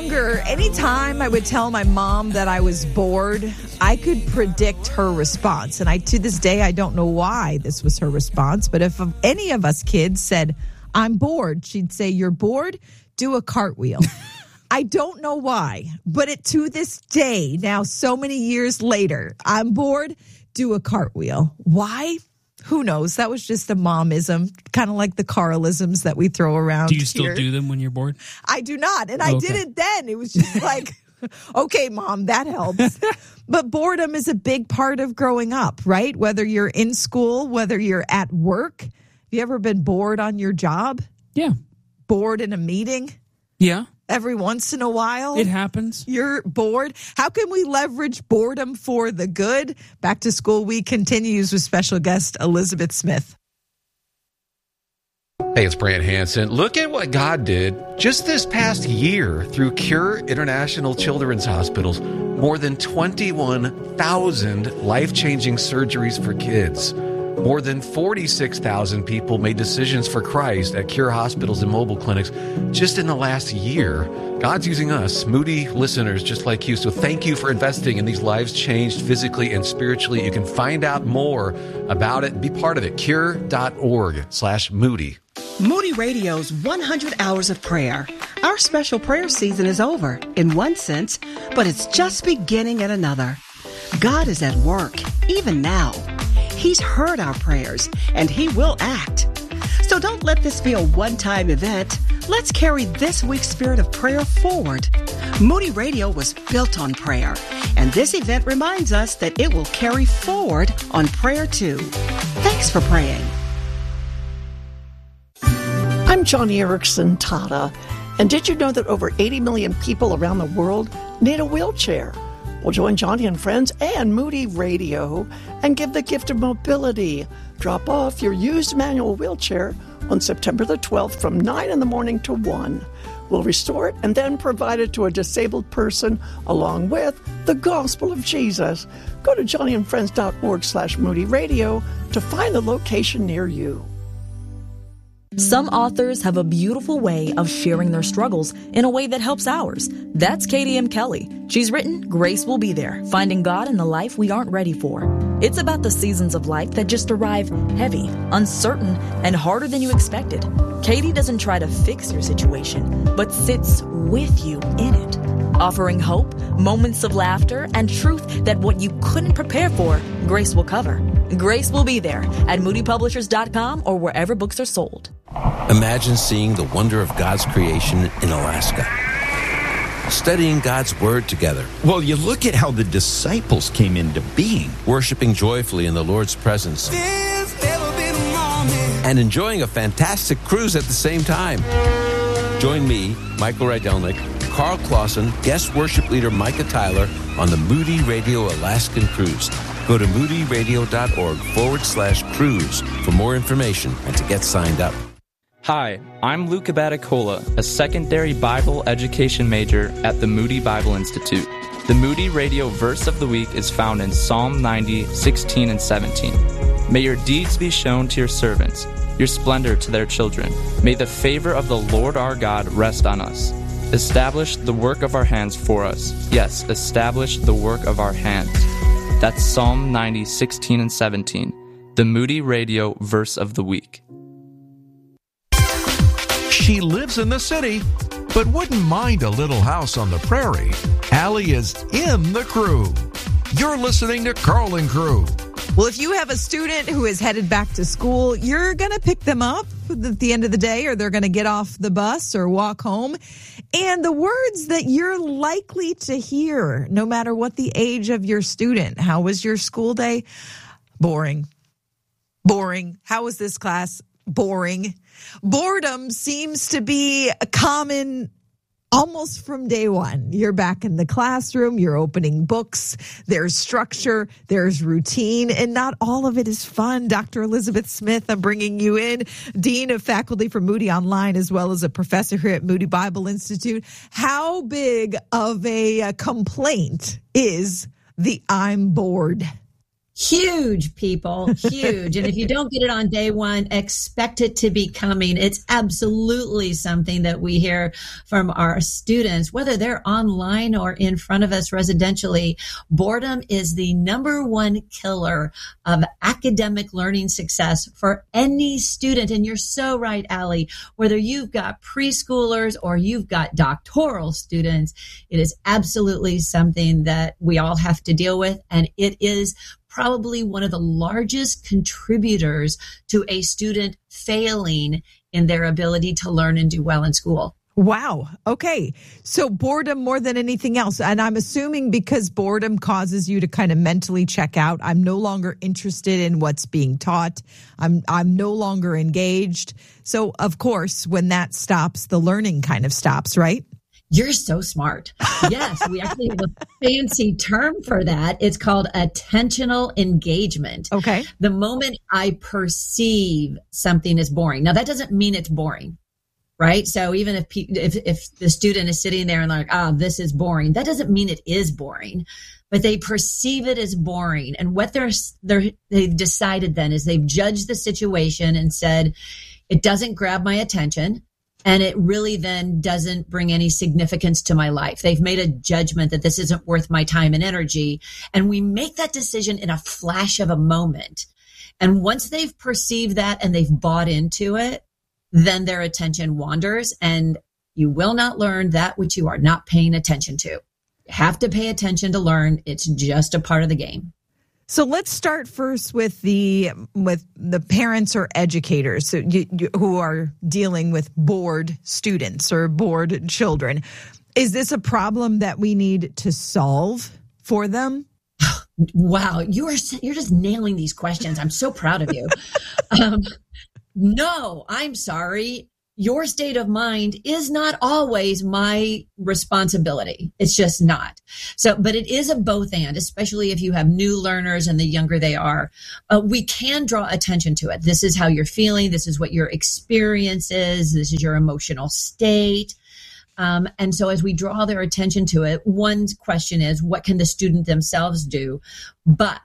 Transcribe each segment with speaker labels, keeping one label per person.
Speaker 1: younger, anytime I would tell my mom that I was bored, I could predict her response. And to this day, I don't know why this was her response. But if any of us kids said, I'm bored, she'd say, you're bored? Do a cartwheel. I don't know why, but to this day, now so many years later, I'm bored, do a cartwheel. Why? Who knows? That was just a momism, kind of like the Carlisms that we throw around.
Speaker 2: Do you still do them when you're bored?
Speaker 1: I do not, and I did it then. It was just like, okay, Mom, that helps. But boredom is a big part of growing up, right? Whether you're in school, whether you're at work. Have you ever been bored on your job?
Speaker 2: Yeah.
Speaker 1: Bored in a meeting?
Speaker 2: Yeah.
Speaker 1: Every once in a while.
Speaker 2: It happens.
Speaker 1: You're bored. How can we leverage boredom for the good? Back to School Week continues with special guest Elizabeth Smith.
Speaker 3: Hey, it's Brant Hansen. Look at what God did just this past year through Cure International Children's Hospitals. More than 21,000 life-changing surgeries for kids. More than 46,000 people made decisions for Christ at Cure hospitals and mobile clinics just in the last year. God's using us, Moody listeners just like you. So thank you for investing in these lives changed physically and spiritually. You can find out more about it and be part of it. Cure.org/Moody.
Speaker 4: Moody Radio's 100 Hours of Prayer. Our special prayer season is over in one sense, but it's just beginning in another. God is at work, even now. He's heard our prayers, and He will act. So don't let this be a one-time event. Let's carry this week's spirit of prayer forward. Moody Radio was built on prayer, and this event reminds us that it will carry forward on prayer too. Thanks for praying.
Speaker 5: I'm Johnny Erickson Tata, and did you know that over 80 million people around the world need a wheelchair? Well, join Johnny and friends and Moody Radio and give the gift of mobility. Drop off your used manual wheelchair on September the 12th from 9 in the morning to 1. We'll restore it and then provide it to a disabled person along with the gospel of Jesus. Go to johnnyandfriends.org/Moody Radio to find the location near you.
Speaker 6: Some authors have a beautiful way of sharing their struggles in a way that helps ours. That's Katie M. Kelly. She's written Grace Will Be There, Finding God in the Life We Aren't Ready For. It's about the seasons of life that just arrive heavy, uncertain, and harder than you expected. Katie doesn't try to fix your situation, but sits with you in it, offering hope, moments of laughter, and truth that what you couldn't prepare for, Grace will cover. Grace Will Be There at moodypublishers.com or wherever books are sold.
Speaker 7: Imagine seeing the wonder of God's creation in Alaska. Studying God's Word together.
Speaker 8: Well, you look at how the disciples came into being.
Speaker 7: Worshiping joyfully in the Lord's presence. And enjoying a fantastic cruise at the same time. Join me, Michael Rydelnik, Carl Clausen, guest worship leader Micah Tyler on the Moody Radio Alaskan Cruise. Go to moodyradio.org/cruise for more information and to get signed up.
Speaker 9: Hi, I'm Luca Baticola, a secondary Bible education major at the Moody Bible Institute. The Moody Radio Verse of the Week is found in Psalm 90, 16 and 17. May your deeds be shown to your servants, your splendor to their children. May the favor of the Lord our God rest on us. Establish the work of our hands for us. Yes, establish the work of our hands. That's Psalm 90, 16 and 17. The Moody Radio Verse of the Week.
Speaker 10: She lives in the city, but wouldn't mind a little house on the prairie. Allie is in the crew. You're listening to Carl and Crew.
Speaker 1: Well, if you have a student who is headed back to school, you're going to pick them up at the end of the day, or they're going to get off the bus or walk home. And the words that you're likely to hear, no matter what the age of your student. How was your school day? Boring. Boring. How was this class? Boring. Boredom seems to be a common almost from day one. You're back in the classroom, you're opening books, there's structure, there's routine, and not all of it is fun. Dr. Elizabeth Smith, I'm bringing you in, Dean of Faculty for Moody Online, as well as a professor here at Moody Bible Institute. How big of a complaint is the I'm bored?
Speaker 2: Huge, people, huge. And if you don't get it on day one, expect it to be coming. It's absolutely something that we hear from our students, whether they're online or in front of us residentially. Boredom is the number one killer of academic learning success for any student. And you're so right, Allie. Whether you've got preschoolers or you've got doctoral students, it is absolutely something that we all have to deal with. And it is probably one of the largest contributors to a student failing in their ability to learn and do well in school.
Speaker 1: Wow. Okay. So boredom more than anything else. And I'm assuming because boredom causes you to kind of mentally check out. I'm no longer interested in what's being taught. I'm no longer engaged. So of course, when that stops, the learning kind of stops, right?
Speaker 2: You're so smart. Yes, we actually have a fancy term for that. It's called attentional engagement.
Speaker 1: Okay.
Speaker 2: The moment I perceive something is boring. Now, that doesn't mean it's boring, right? So even if the student is sitting there and like, this is boring, that doesn't mean it is boring, but they perceive it as boring. And what they've decided then is they've judged the situation and said, it doesn't grab my attention. And it really then doesn't bring any significance to my life. They've made a judgment that this isn't worth my time and energy. And we make that decision in a flash of a moment. And once they've perceived that and they've bought into it, then their attention wanders, and you will not learn that which you are not paying attention to. You have to pay attention to learn. It's just a part of the game.
Speaker 1: So let's start first with the parents or educators who are dealing with bored students or bored children. Is this a problem that we need to solve for them?
Speaker 2: Wow, you're just nailing these questions. I'm so proud of you. No, I'm sorry. Your state of mind is not always my responsibility. It's just not. So, but it is a both and, especially if you have new learners and the younger they are. We can draw attention to it. This is how you're feeling. This is what your experience is. This is your emotional state. And so as we draw their attention to it, one question is, what can the student themselves do? But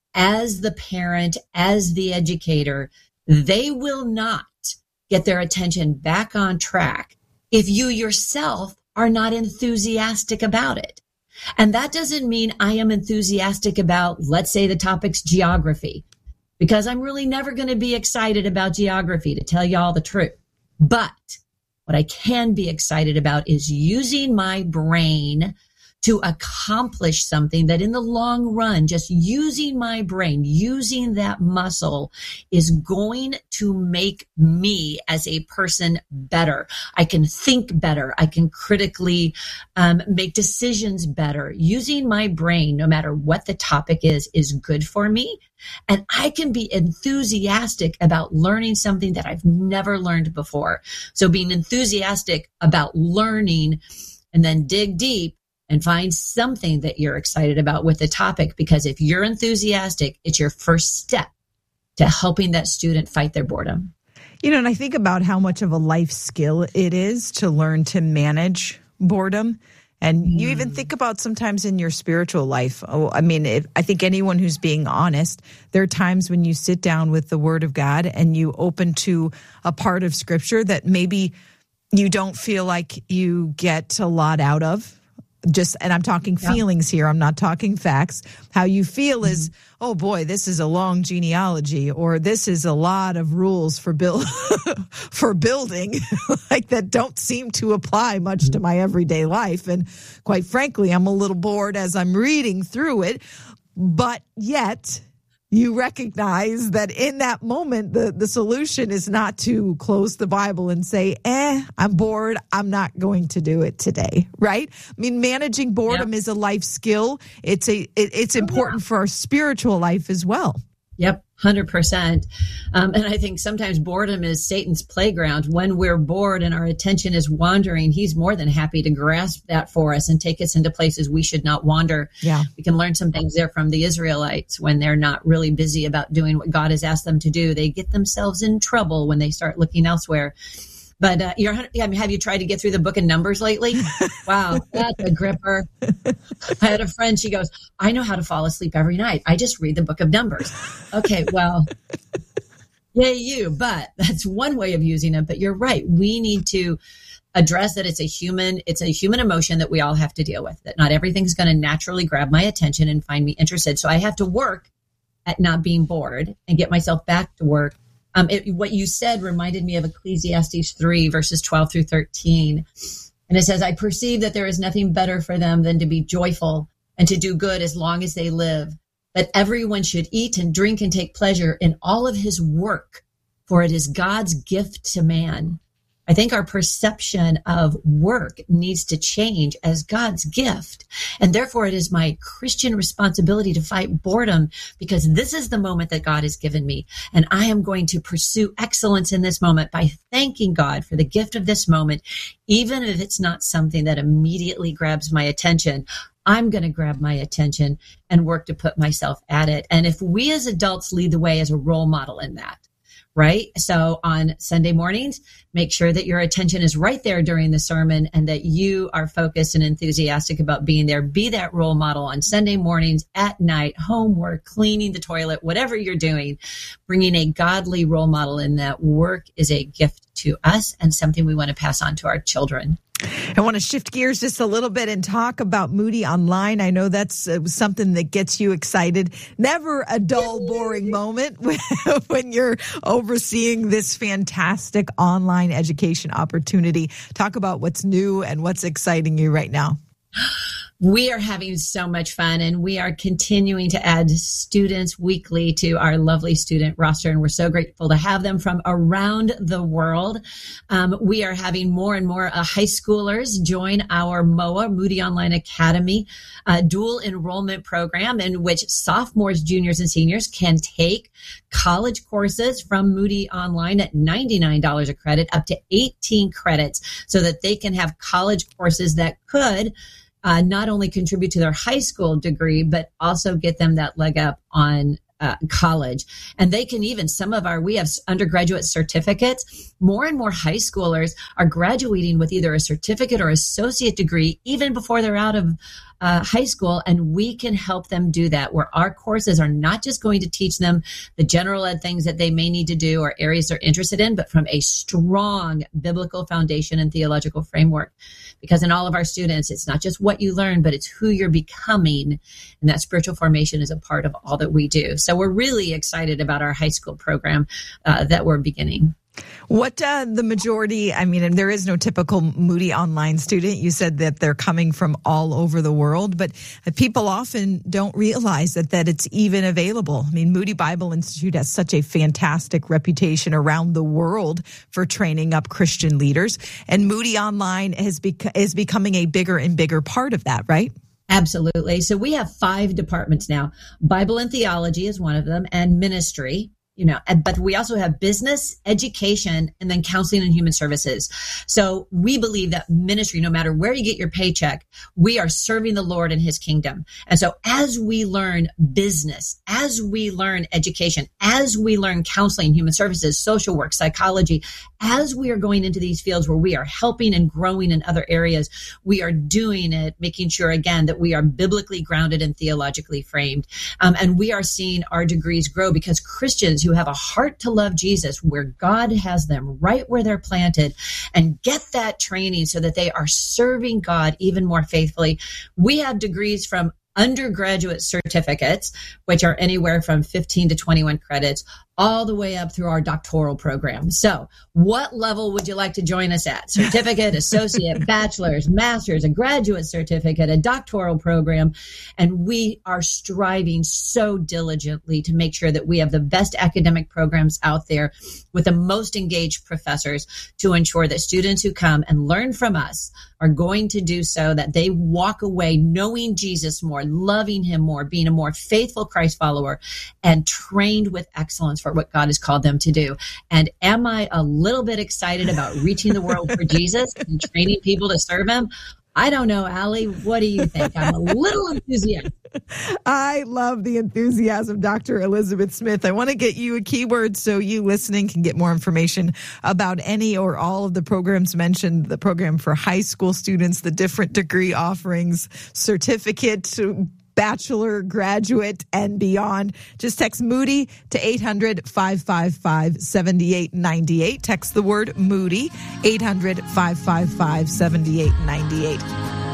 Speaker 2: as the parent, as the educator, they will not get their attention back on track if you yourself are not enthusiastic about it. And that doesn't mean I am enthusiastic about, let's say, the topic's geography, because I'm really never going to be excited about geography, to tell you all the truth. But what I can be excited about is using my brain to accomplish something that in the long run, just using my brain, using that muscle is going to make me as a person better. I can think better. I can critically make decisions better. Using my brain, no matter what the topic is good for me. And I can be enthusiastic about learning something that I've never learned before. So being enthusiastic about learning and then dig deep and find something that you're excited about with the topic, because if you're enthusiastic, it's your first step to helping that student fight their boredom.
Speaker 1: You know, and I think about how much of a life skill it is to learn to manage boredom. And you even think about sometimes in your spiritual life. I think anyone who's being honest, there are times when you sit down with the Word of God and you open to a part of Scripture that maybe you don't feel like you get a lot out of. And I'm talking feelings here. I'm not talking facts. How you feel is, oh boy, this is a long genealogy, or this is a lot of rules for for building, like that don't seem to apply much to my everyday life. And quite frankly, I'm a little bored as I'm reading through it. But yet, you recognize that in that moment, the solution is not to close the Bible and say, I'm bored. I'm not going to do it today. Right? I mean, managing boredom is a life skill. It's important for our spiritual life as well.
Speaker 2: Yep. 100%. And I think sometimes boredom is Satan's playground. When we're bored and our attention is wandering, he's more than happy to grasp that for us and take us into places we should not wander.
Speaker 1: Yeah.
Speaker 2: We can learn some things there from the Israelites when they're not really busy about doing what God has asked them to do. They get themselves in trouble when they start looking elsewhere. But have you tried to get through the book of Numbers lately? Wow, that's a gripper. I had a friend, she goes, I know how to fall asleep every night. I just read the book of Numbers. Okay, well, yay you, but that's one way of using it. But you're right. We need to address that it's a human emotion that we all have to deal with, that not everything's going to naturally grab my attention and find me interested. So I have to work at not being bored and get myself back to work. What you said reminded me of Ecclesiastes 3, verses 12 through 13. And it says, I perceive that there is nothing better for them than to be joyful and to do good as long as they live, that everyone should eat and drink and take pleasure in all of his work, for it is God's gift to man. I think our perception of work needs to change as God's gift. And therefore, it is my Christian responsibility to fight boredom, because this is the moment that God has given me. And I am going to pursue excellence in this moment by thanking God for the gift of this moment, even if it's not something that immediately grabs my attention. I'm going to grab my attention and work to put myself at it. And if we as adults lead the way as a role model in that, right? So on Sunday mornings, make sure that your attention is right there during the sermon and that you are focused and enthusiastic about being there. Be that role model on Sunday mornings, at night, homework, cleaning the toilet, whatever you're doing, bringing a godly role model in that. Work is a gift to us and something we want to pass on to our children.
Speaker 1: I want to shift gears just a little bit and talk about Moody Online. I know that's something that gets you excited. Never a dull, boring moment when you're overseeing this fantastic online education opportunity. Talk about what's new and what's exciting you right now.
Speaker 2: We are having so much fun, and we are continuing to add students weekly to our lovely student roster, and we're so grateful to have them from around the world. We are having more and more high schoolers join our MOA, Moody Online Academy, dual enrollment program in which sophomores, juniors, and seniors can take college courses from Moody Online at $99 a credit, up to 18 credits, so that they can have college courses that could not only contribute to their high school degree, but also get them that leg up on college. And they can even, we have undergraduate certificates. More and more high schoolers are graduating with either a certificate or associate degree even before they're out of high school. And we can help them do that, where our courses are not just going to teach them the general ed things that they may need to do or areas they're interested in, but from a strong biblical foundation and theological framework. Because in all of our students, it's not just what you learn, but it's who you're becoming. And that spiritual formation is a part of all that we do. So we're really excited about our high school program that we're beginning.
Speaker 1: What the majority, and there is no typical Moody Online student. You said that they're coming from all over the world, but people often don't realize that it's even available. Moody Bible Institute has such a fantastic reputation around the world for training up Christian leaders, and Moody Online is becoming a bigger and bigger part of that, right?
Speaker 2: Absolutely. So we have 5 departments now. Bible and theology is one of them, and ministry. But we also have business, education, and then counseling and human services. So we believe that ministry, no matter where you get your paycheck, we are serving the Lord and his kingdom. And so as we learn business, as we learn education, as we learn counseling, human services, social work, psychology, as we are going into these fields where we are helping and growing in other areas, we are doing it, making sure, again, that we are biblically grounded and theologically framed. And we are seeing our degrees grow because Christians who have a heart to love Jesus, where God has them right where they're planted, and get that training so that they are serving God even more faithfully. We have degrees from undergraduate certificates, which are anywhere from 15 to 21 credits, all the way up through our doctoral program. So what level would you like to join us at? Certificate, associate, bachelor's, master's, a graduate certificate, a doctoral program. And we are striving so diligently to make sure that we have the best academic programs out there with the most engaged professors to ensure that students who come and learn from us are going to do so that they walk away knowing Jesus more, loving him more, being a more faithful Christ follower, and trained with excellence for what God has called them to do. And am I a little bit excited about reaching the world for Jesus and training people to serve him? I don't know, Allie. What do you think? I'm a little enthusiastic.
Speaker 1: I love the enthusiasm, Dr. Elizabeth Smith. I want to get you a keyword so you listening can get more information about any or all of the programs mentioned, the program for high school students, the different degree offerings, certificate, bachelor, graduate, and beyond. Just text Moody to 800-555-7898. Text the word Moody, 800-555-7898.